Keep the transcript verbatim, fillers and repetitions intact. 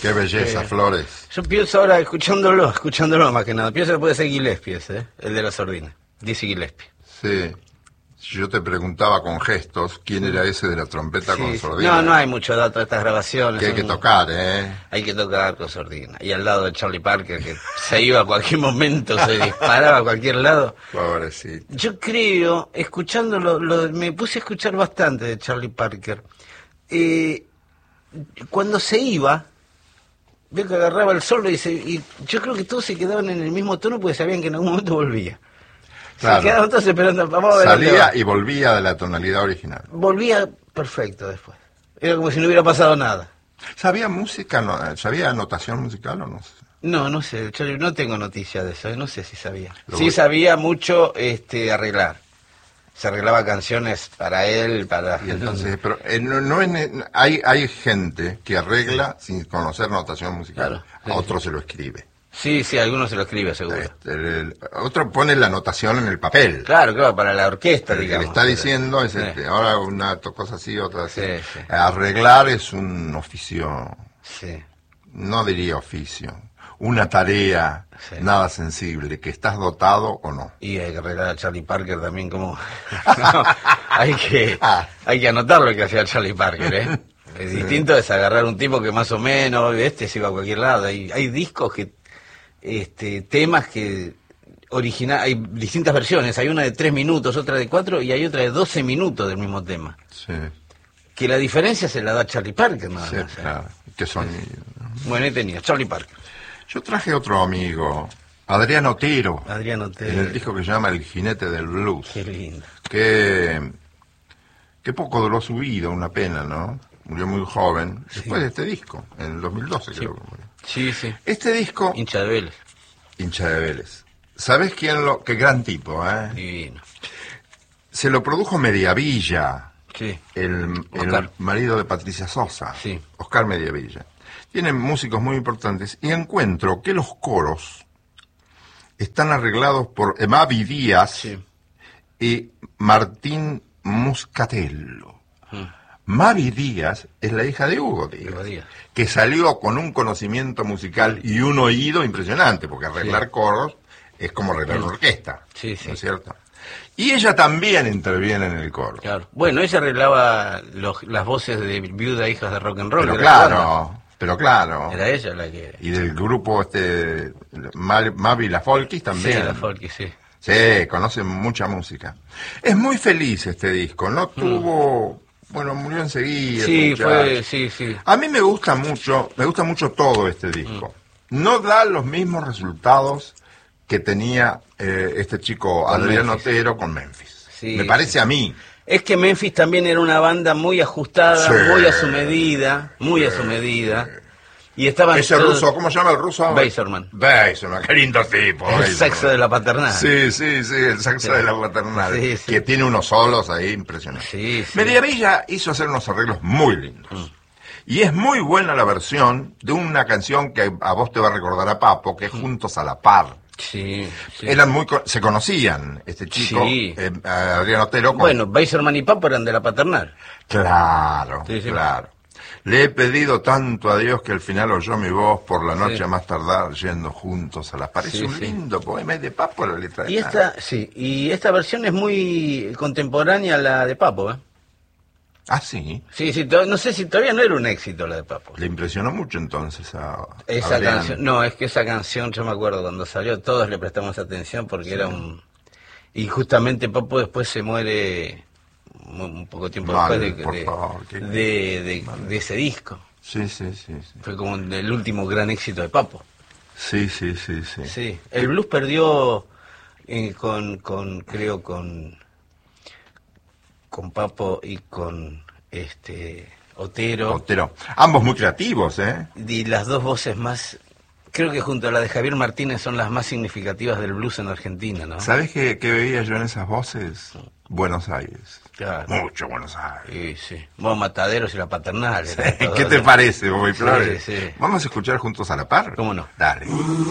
Qué belleza, eh, Flores. Yo pienso ahora, escuchándolo, escuchándolo más que nada, pienso que puede ser Gillespie ese, ¿eh? El de la sordina, Dizzy Gillespie. Sí. Yo te preguntaba con gestos quién era ese de la trompeta Sí, con sí. sordina. No, no hay mucho dato de estas grabaciones. Que hay que son- tocar, ¿eh? Hay que tocar con sordina. Y al lado de Charlie Parker, que se iba a cualquier momento, se disparaba a cualquier lado. Pobrecito. Yo creo, escuchándolo, lo, me puse a escuchar bastante de Charlie Parker. Eh, cuando se iba, veo que agarraba el solo y, se, y yo creo que todos se quedaban en el mismo tono porque sabían que en algún momento volvía. Claro. Se quedaban todos esperando, vamos a ver dónde Salía va. y volvía de la tonalidad original. Volvía perfecto después. Era como si no hubiera pasado nada. ¿Sabía música? No, ¿Sabía notación musical o no? No, no sé, Charlie, no tengo noticia de eso, eh, no sé si sabía. Lo Sí voy- sabía mucho este, arreglar. Se arreglaba canciones para él, para... Y entonces, pero eh, no, no es ne- hay, hay gente que arregla sin conocer notación musical. Claro, sí, A otro se lo escribe. Sí, sí, algunos se lo escribe, seguro. Este, el- el- otro pone la notación en el papel. Claro, claro, para la orquesta, El que digamos. le está pero- diciendo es Sí. este, ahora una to- cosa así, otra así. Sí, sí. Arreglar es un oficio, Sí, no diría oficio, una tarea Sí. nada sensible, que estás dotado o no. y hay que arreglar a Charlie Parker también como... hay que Ah. hay que anotar lo que hacía Charlie Parker, ¿eh? Es distinto es agarrar un tipo que más o menos, este se iba a cualquier lado. Hay, hay discos que, este, temas que original, hay distintas versiones, hay una de tres minutos, otra de cuatro y hay otra de doce minutos del mismo tema. Sí, Que la diferencia se la da Charlie Parker, nada sí, más, ¿eh? claro. Qué sonido. Bueno, ahí tenía, Charlie Parker. Yo traje otro amigo, Adrián Otero, Adrián en Otero. el disco que se llama El Jinete del Blues, Qué lindo. que, que poco duró su vida, una pena, ¿no? Murió muy joven, después de este disco, en el dos mil doce creo que murió. Sí, sí. Este disco, Hincha de Vélez. hincha de Vélez, ¿sabés quién lo...? Qué gran tipo, ¿eh? Divino. Se lo produjo Mediavilla, Sí. el, el Oscar. marido de Patricia Sosa, Sí. Oscar Mediavilla. Tienen músicos muy importantes y encuentro que los coros están arreglados por Mavi Díaz Sí. y Martín Muscatello. Mm. Mavi Díaz es la hija de Hugo Díaz, Hugo Díaz. que salió con un conocimiento musical y un oído impresionante, porque arreglar Sí. coros es como arreglar una orquesta, Sí, sí. ¿no es cierto? Y ella también interviene en el coro. Claro. Bueno, ella arreglaba los, las voces de Viuda Hijas de Rock and Roll. Pero de la banda. claro, pero claro. Era ella la que... Y del grupo este Mal- Mavi La Folkis también. Sí, la Folky, sí. Sí, conocen mucha música. Es muy feliz este disco, no tuvo, bueno, murió enseguida. Sí, este fue, muchacho. sí, sí. A mí me gusta mucho, me gusta mucho todo este disco. No da los mismos resultados que tenía eh, este chico Con Adrián Memphis. Otero con Memphis. Sí, me parece sí. a mí. Es que Memphis también era una banda muy ajustada, Sí. muy a su medida, muy a su medida. Y estaban Ese todos- ruso, ¿cómo se llama el ruso? Beiserman. Beiserman, qué lindo tipo. El Beiserman. saxo de la paternal. Sí, sí, sí, el saxo Sí. de la paternal. Sí, sí. Que tiene unos solos ahí impresionantes. Sí, sí. Mediavilla hizo hacer unos arreglos muy lindos. Y es muy buena la versión de una canción que a vos te va a recordar a Papo, que es Juntos a la Par. Sí, sí. Eran muy, co- se conocían, este chico, Sí. eh, Adrián Otero. Con... Bueno, Beiserman y Papo eran de la paternal. Claro, Sí, sí. claro. Le he pedido tanto a Dios que al final oyó mi voz por la noche Sí. a más tardar yendo juntos a la par. Es Sí, un sí. lindo poema, es de Papo la letra. de Y nada. esta, sí, y esta versión es muy contemporánea a la de Papo, ¿eh? Ah, sí. Sí, sí, to- no sé si todavía no era un éxito la de Papo. Le impresionó mucho entonces a Esa Adrián. canción, no, es que esa canción, yo me acuerdo cuando salió, todos le prestamos atención porque era un... Y justamente Papo después se muere un un poco tiempo Mal, después de, por de, favor, qué- de, de- de ese disco. Sí, sí, sí, sí. Fue como el último gran éxito de Papo. Sí, sí, sí, sí. Sí, el blues perdió eh, con, con, creo, con, con Papo y con este Otero. Otero. Ambos muy creativos, ¿eh? Y las dos voces más, creo que junto a la de Javier Martínez son las más significativas del blues en Argentina, ¿no? ¿Sabes qué, qué veía yo en esas voces? Buenos Aires. Claro. Mucho Buenos Aires. Sí, sí. Vos, Mataderos y la Paternal. eran todos- ¿Qué te parece, Bobby Sí, Flores? sí. Vamos a escuchar juntos a la par. ¿Cómo no? Dale.